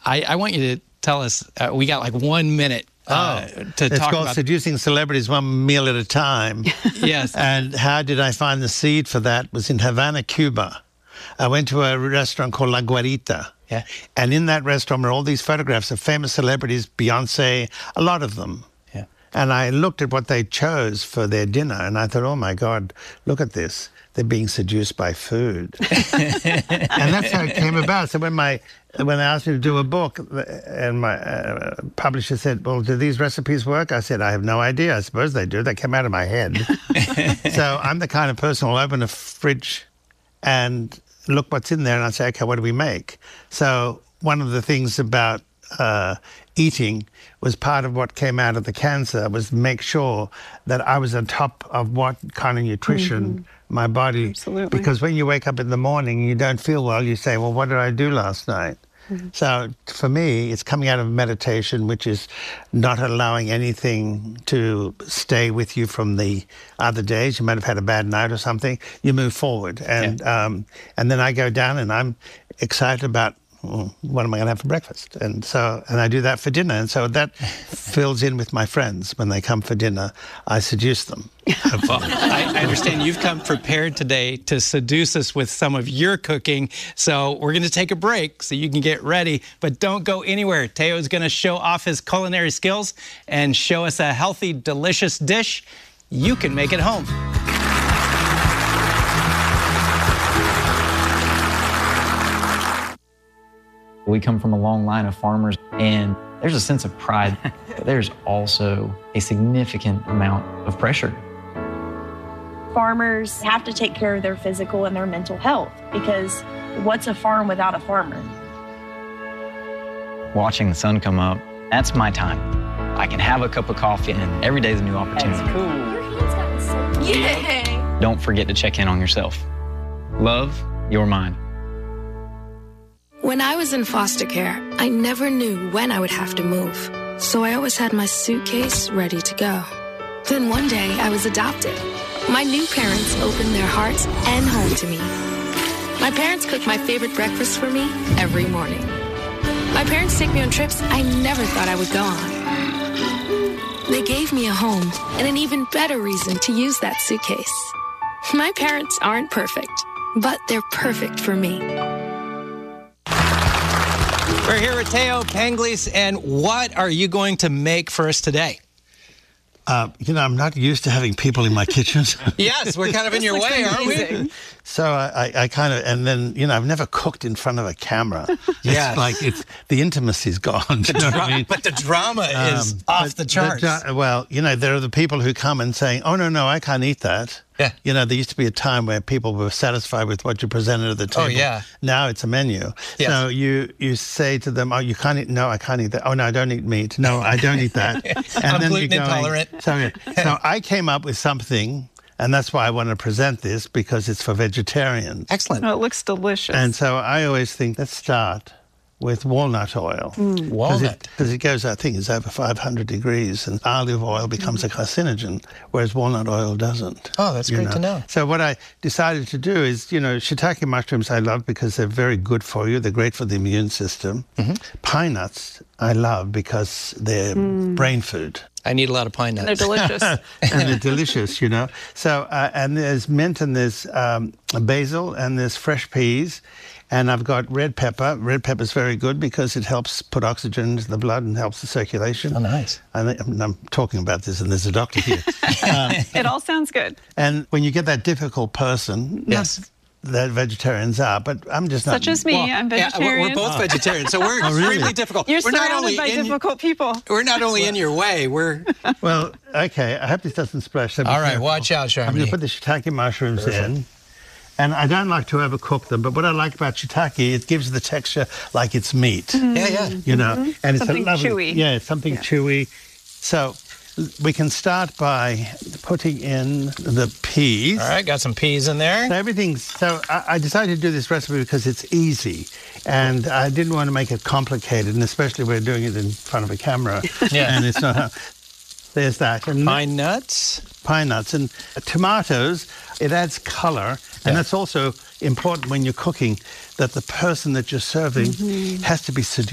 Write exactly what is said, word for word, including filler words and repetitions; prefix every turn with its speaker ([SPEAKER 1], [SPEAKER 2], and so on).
[SPEAKER 1] I, I want you to tell us, uh, we got like one minute uh,
[SPEAKER 2] oh,
[SPEAKER 1] to
[SPEAKER 2] it's
[SPEAKER 1] talk
[SPEAKER 2] called
[SPEAKER 1] about...
[SPEAKER 2] Seducing Celebrities One Meal at a Time.
[SPEAKER 1] Yes.
[SPEAKER 2] And how did I find the seed for that? It was in Havana, Cuba. I went to a restaurant called La Guarita.
[SPEAKER 1] Yeah.
[SPEAKER 2] And in that restaurant were all these photographs of famous celebrities, Beyonce, a lot of them.
[SPEAKER 1] Yeah.
[SPEAKER 2] And I looked at what they chose for their dinner, and I thought, oh, my God, look at this. They're being seduced by food. And that's how it came about. So when my when they asked me to do a book, and my uh, publisher said, well, do these recipes work? I said, I have no idea. I suppose they do. They came out of my head. So I'm the kind of person who'll open a fridge and look what's in there, and I say, okay, what do we make? So one of the things about uh, eating was part of what came out of the cancer, was make sure that I was on top of what kind of nutrition mm-hmm. my body...
[SPEAKER 3] Absolutely.
[SPEAKER 2] Because when you wake up in the morning and you don't feel well, you say, well, what did I do last night? Mm-hmm. So for me, it's coming out of meditation, which is not allowing anything to stay with you from the other days. You might have had a bad night or something. You move forward. And, yeah. um, and then I go down and I'm excited about, well, what am I going to have for breakfast? And so, and I do that for dinner. And so that fills in with my friends. When they come for dinner, I seduce them.
[SPEAKER 1] Well, I, I understand you've come prepared today to seduce us with some of your cooking. So we're going to take a break so you can get ready. But don't go anywhere. Teo's going to show off his culinary skills and show us a healthy, delicious dish you can make at home.
[SPEAKER 4] We come from a long line of farmers, and there's a sense of pride, but there's also a significant amount of pressure.
[SPEAKER 5] Farmers have to take care of their physical and their mental health, because what's a farm without a farmer?
[SPEAKER 4] Watching the sun come up, that's my time. I can have a cup of coffee, and every day's a new opportunity.
[SPEAKER 5] That's cool. Your hand's gotten so big. Yay!
[SPEAKER 4] Don't forget to check in on yourself. Love your mind.
[SPEAKER 6] When I was in foster care, I never knew when I would have to move. So I always had my suitcase ready to go. Then one day, I was adopted. My new parents opened their hearts and home to me. My parents cook my favorite breakfast for me every morning. My parents take me on trips I never thought I would go on. They gave me a home and an even better reason to use that suitcase. My parents aren't perfect, but they're perfect for me.
[SPEAKER 1] We're here with Teo Penghlis, and what are you going to make for us today?
[SPEAKER 2] Uh, you know, I'm not used to having people in my kitchen.
[SPEAKER 1] Yes, we're kind of in your way, aren't we?
[SPEAKER 2] So I, I, I kind of, and then, you know, I've never cooked in front of a camera. It's
[SPEAKER 1] yes.
[SPEAKER 2] like it's, the intimacy's gone.
[SPEAKER 1] The
[SPEAKER 2] you know
[SPEAKER 1] dra-
[SPEAKER 2] what I mean?
[SPEAKER 1] But the drama um, is off the charts.
[SPEAKER 2] The, well, you know, there are the people who come and saying, oh, no, no, I can't eat that.
[SPEAKER 1] Yeah.
[SPEAKER 2] You know, there used to be a time where people were satisfied with what you presented at the table.
[SPEAKER 1] Oh, yeah.
[SPEAKER 2] Now it's a menu.
[SPEAKER 1] Yes.
[SPEAKER 2] So you, you say to them, oh, you can't eat, no, I can't eat that. Oh, no, I don't eat meat. No, I don't eat that. And
[SPEAKER 1] I'm
[SPEAKER 2] then
[SPEAKER 1] gluten
[SPEAKER 2] you're going,
[SPEAKER 1] intolerant.
[SPEAKER 2] So, so I came up with something, and that's why I want to present this, because it's for vegetarians.
[SPEAKER 1] Excellent.
[SPEAKER 3] Oh, it looks delicious.
[SPEAKER 2] And so I always think, let's start with walnut oil.
[SPEAKER 1] Mm. Walnut.
[SPEAKER 2] Because it, it goes, I think, it's over five hundred degrees, and olive oil becomes mm. a carcinogen, whereas walnut oil doesn't.
[SPEAKER 1] Oh, that's great
[SPEAKER 2] know?
[SPEAKER 1] to know.
[SPEAKER 2] So what I decided to do is, you know, shiitake mushrooms I love because they're very good for you. They're great for the immune system. Mm-hmm. Pine nuts I love because they're mm. brain food.
[SPEAKER 1] I need a lot of pine nuts.
[SPEAKER 3] They're delicious.
[SPEAKER 2] And they're delicious, you know. So, uh, and there's mint, and there's um, basil, and there's fresh peas. And I've got red pepper. Red pepper is very good because it helps put oxygen into the blood and helps the circulation.
[SPEAKER 1] Oh, nice.
[SPEAKER 2] And I'm, I'm talking about this, and there's a doctor here. um,
[SPEAKER 3] it all sounds good.
[SPEAKER 2] And when you get that difficult person,
[SPEAKER 1] yes,
[SPEAKER 2] that vegetarians are, but I'm just not.
[SPEAKER 3] Such as me,
[SPEAKER 1] well,
[SPEAKER 3] I'm vegetarian.
[SPEAKER 1] Yeah, we're, we're both oh. vegetarians, so we're
[SPEAKER 2] oh,
[SPEAKER 1] extremely
[SPEAKER 2] really?
[SPEAKER 1] difficult.
[SPEAKER 3] You're
[SPEAKER 1] we're
[SPEAKER 3] surrounded
[SPEAKER 1] not only
[SPEAKER 3] by
[SPEAKER 1] in,
[SPEAKER 3] difficult people.
[SPEAKER 1] We're not only well, in your way, we're...
[SPEAKER 2] Well, okay, I hope this doesn't splash. So
[SPEAKER 1] all right,
[SPEAKER 2] careful.
[SPEAKER 1] watch out, Charmy.
[SPEAKER 2] I'm going to put the shiitake mushrooms Perfect. in. And I don't like to overcook them, but what I like about shiitake, it gives the texture like it's meat.
[SPEAKER 3] Mm-hmm.
[SPEAKER 1] Yeah, yeah.
[SPEAKER 2] You know,
[SPEAKER 3] mm-hmm.
[SPEAKER 2] and it's
[SPEAKER 3] something
[SPEAKER 2] a lovely,
[SPEAKER 3] chewy.
[SPEAKER 2] Yeah, it's something yeah. chewy. So we can start by putting in the peas.
[SPEAKER 1] All right, got some peas in there.
[SPEAKER 2] So everything's, so I, I decided to do this recipe because it's easy, and I didn't want to make it complicated, and especially we're doing it in front of a camera.
[SPEAKER 1] Yeah.
[SPEAKER 2] And it's not, there's that. And
[SPEAKER 1] pine nuts.
[SPEAKER 2] Pine nuts. And tomatoes, it adds color, and yeah. that's also important when you're cooking, that the person that you're serving mm-hmm. has to be seduced.